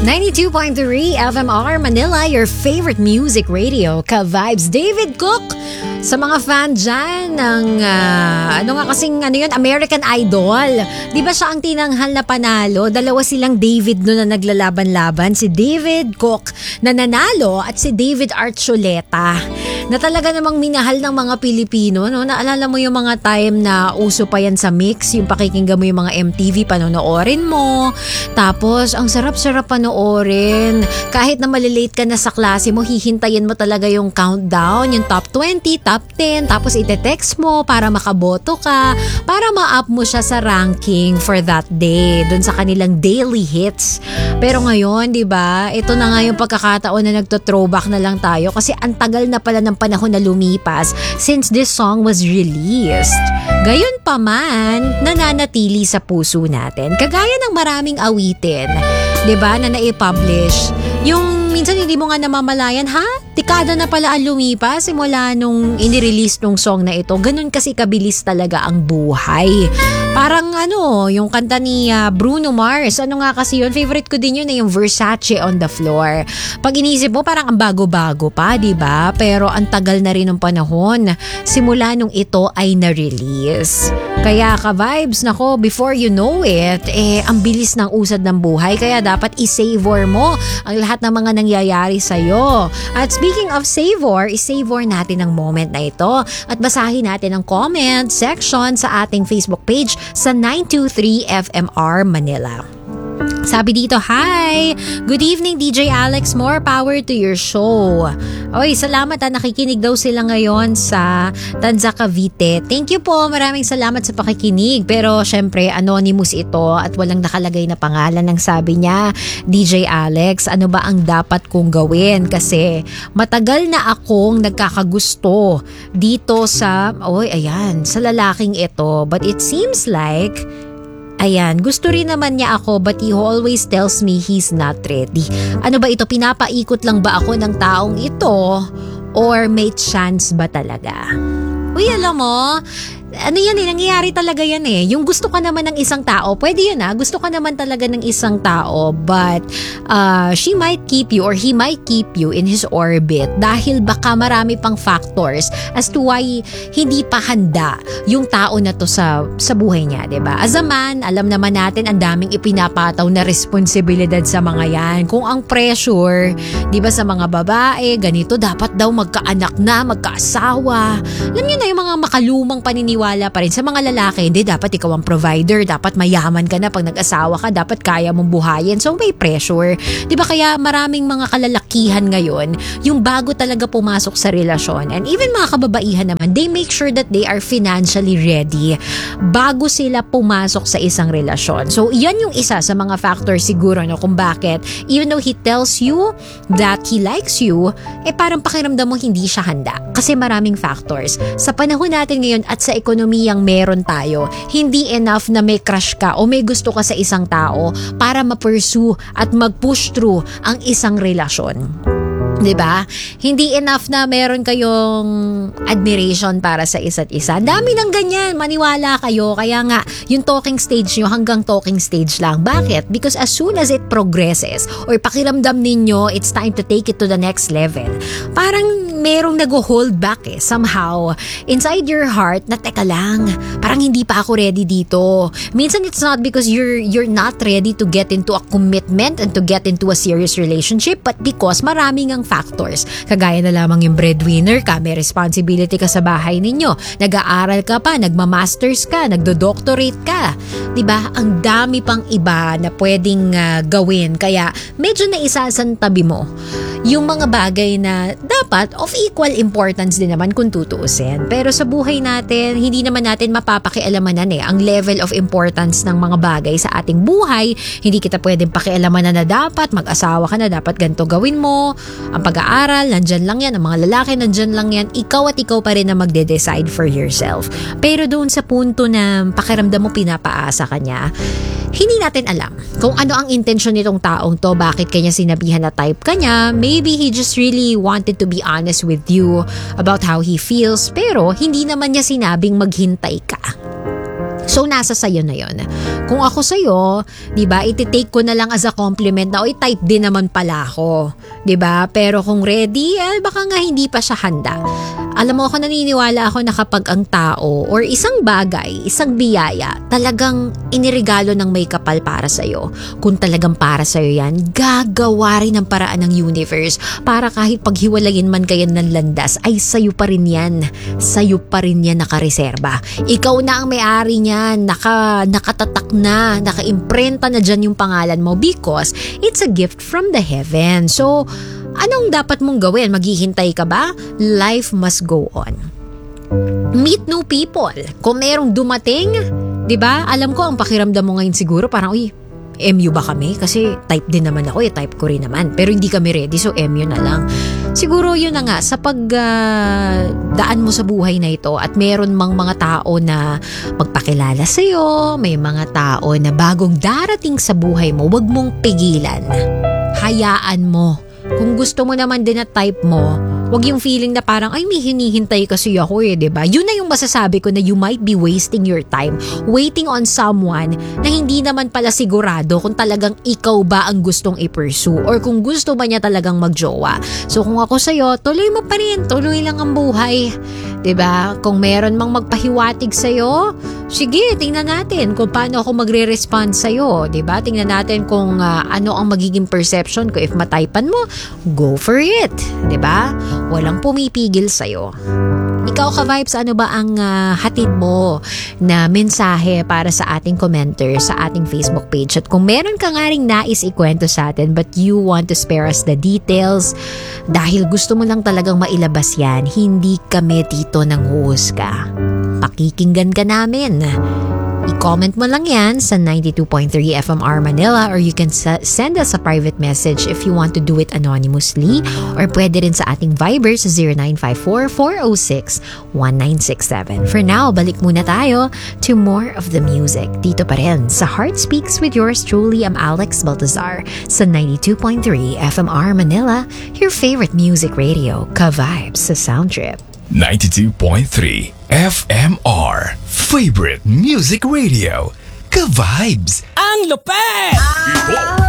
92.3 FMR Manila, your favorite music radio, Ka-Vibes. David Cook, sa mga fan dyan ng, American Idol. Di ba siya ang tinanghal na panalo? Dalawa silang David no na naglalaban-laban. Si David Cook na nanalo at si David Archuleta na talaga namang minahal ng mga Pilipino. No? Naalala mo yung mga time na uso pa yan sa mix, yung pakikinggan mo yung mga MTV, panonoorin mo. Tapos, ang sarap-sarap panoorin. Kahit na malilate ka na sa klase mo, hihintayin mo talaga yung countdown, yung top 20, top 10, tapos ite-text mo para makaboto ka, para ma-up mo siya sa ranking for that day, dun sa kanilang daily hits. Pero ngayon, di ba, ito na nga yung pagkakataon na nagto-throwback na lang tayo kasi ang tagal na pala ng panahon na lumipas since this song was released. Gayon pa man, nananatili sa puso natin. Kagaya ng maraming awitin, di ba, na nai-publish. Yung minsan hindi mo nga namamalayan, dekada na pala ang lumipas simula nung inirelease nung song na ito. Ganun kasi kabilis talaga ang buhay. Parang yung kanta ni Bruno Mars. Ano nga kasi yun? Favorite ko din yun na yung Versace on the Floor. Pag inisip mo, parang ang bago-bago pa, di ba? Pero ang tagal na rin ng panahon simula nung ito ay na-release. Kaya ka-vibes, nako, before you know it, ang bilis ng usad ng buhay. Kaya dapat i-savor mo ang lahat ng mga nangyayari sa'yo. At speaking of savor, i-savor natin ang moment na ito at basahin natin ang comment section sa ating Facebook page sa 923 FMR Manila. Sabi dito, hi! Good evening, DJ Alex. More power to your show. Oy, salamat nakikinig daw sila ngayon sa Tanza, Cavite. Thank you po. Maraming salamat sa pakikinig. Pero syempre, anonymous ito at walang nakalagay na pangalan. Ang sabi niya, DJ Alex, ano ba ang dapat kong gawin? Kasi matagal na akong nagkakagusto dito sa, sa lalaking ito. But it seems like gusto rin naman niya ako but he always tells me he's not ready. Ano ba ito? Pinapaikot lang ba ako ng taong ito? Or may chance ba talaga? Uy, alam mo, nangyayari talaga yan Yung gusto ka naman ng isang tao, pwede yun gusto ka naman talaga ng isang tao, but she might keep you or he might keep you in his orbit dahil baka marami pang factors as to why hindi pa handa yung tao na to sa buhay niya, diba? As a man, alam naman natin ang daming ipinapataw na responsibilidad sa mga yan. Kung ang pressure, diba, sa mga babae, ganito, dapat daw magkaanak na, magkaasawa. Alam niyo na yung mga makalumang paniniwala pa rin sa mga lalaki, hindi dapat ikaw ang provider, dapat mayaman ka na pag nag-asawa ka, dapat kaya mong buhayin. So may pressure. 'Di ba kaya maraming mga kalalakihan ngayon, yung bago talaga pumasok sa relasyon, and even mga kababaihan naman, they make sure that they are financially ready bago sila pumasok sa isang relasyon. So yan yung isa sa mga factors siguro kung bakit even though he tells you that he likes you, parang pakiramdam mo hindi siya handa. Kasi maraming factors. Sa panahon natin ngayon at sa ekonomiyang meron tayo, hindi enough na may crush ka o may gusto ka sa isang tao para ma-pursue at mag-push through ang isang relasyon. 'Di ba? Hindi enough na meron kayong admiration para sa isa't isa. Dami ng ganyan, maniwala kayo. Kaya nga, yung talking stage nyo hanggang talking stage lang. Bakit? Because as soon as it progresses or pakiramdam ninyo, it's time to take it to the next level. Parang merong nag-hold back somehow inside your heart na teka lang, parang hindi pa ako ready dito. Minsan it's not because you're not ready to get into a commitment and to get into a serious relationship, but because maraming ang factors. Kagaya na lamang yung breadwinner ka, may responsibility ka sa bahay ninyo, nag-aaral ka pa, nagma-masters ka, nagdo-doctorate ka. 'Di ba? Ang dami pang iba na pwedeng gawin. Kaya medyo naisasantabi mo yung mga bagay na dapat of equal importance din naman kung tutuusin. Pero sa buhay natin, hindi naman natin mapapakialamanan ang level of importance ng mga bagay sa ating buhay. Hindi kita pwedeng pakialamanan na dapat mag-asawa ka na, dapat ganito gawin mo. Ang pag-aaral, nandyan lang yan. Ang mga lalaki, nandyan lang yan. Ikaw at ikaw pa rin na magde-decide for yourself. Pero doon sa punto na pakiramdam mo pinapaasa ka niya, hindi natin alam kung ano ang intensyon nitong taong to, bakit kanya sinabihan na type ka niya. Maybe he just really wanted to be honest with you about how he feels, pero hindi naman niya sinabing maghintay ka. So nasa sayo na yon. Kung ako sa'yo, di ba, iti-take ko na lang as a compliment na, oy, type din naman pala ako. Di ba? Pero kung ready, baka nga hindi pa siya handa. Alam mo, ako naniniwala ako na kapag ang tao or isang bagay, isang biyaya, talagang iniregalo ng may kapal para sa'yo. Kung talagang para sa'yo yan, gagawa rin ng paraan ng universe para kahit paghiwalayin man kayo ng landas, ay sa'yo pa rin yan. Sa'yo pa rin yan nakareserba. Ikaw na ang may-ari niyan, nakatatak na, naka-imprenta na dyan yung pangalan mo because it's a gift from the heaven. So, anong dapat mong gawin? Maghihintay ka ba? Life must go on. Meet new people. Kung merong dumating, di ba? Alam ko ang pakiramdam mo ngayon siguro parang, uy, MU ba kami? Kasi type din naman ako, type ko rin naman. Pero hindi kami ready, so MU na lang. Siguro yun na nga, sa pagdaan mo sa buhay na ito at meron mang mga tao na magpakilala sa'yo, may mga tao na bagong darating sa buhay mo, wag mong pigilan. Hayaan mo. Kung gusto mo naman din na type mo, wag yung feeling na parang, ay, may hinihintay kasi ako diba? Yun na yung masasabi ko na you might be wasting your time waiting on someone na hindi naman pala sigurado kung talagang ikaw ba ang gustong i-pursue or kung gusto ba niya talagang magjowa. So kung ako sa'yo, tuloy mo pa rin, tuloy lang ang buhay. Diba? Kung meron mang magpahiwatig sa'yo, sige, tingnan natin kung paano ako magre-respond sa'yo. Diba? Tingnan natin kung ano ang magiging perception ko. If mataypan mo, go for it. Diba? Walang pumipigil sa'yo. Ikaw ka-vibes, ano ba ang hatid mo na mensahe para sa ating commenter sa ating Facebook page? At kung meron ka nga ring nais ikwento sa atin but you want to spare us the details dahil gusto mo lang talagang mailabas yan, hindi kami dito nang huhusga. Pakikinggan ka namin. I-comment mo lang yan sa 92.3 FMR Manila or you can send us a private message if you want to do it anonymously or pwede rin sa ating Viber sa 0954-406-1967. For now, balik muna tayo to more of the music. Dito pa rin sa Heart Speaks with yours truly, I'm Alex Baltazar sa 92.3 FMR Manila, your favorite music radio, ka-vibes sa Sound Trip. 92.3 FMR, favorite music radio, ka-vibes. Ang lupet!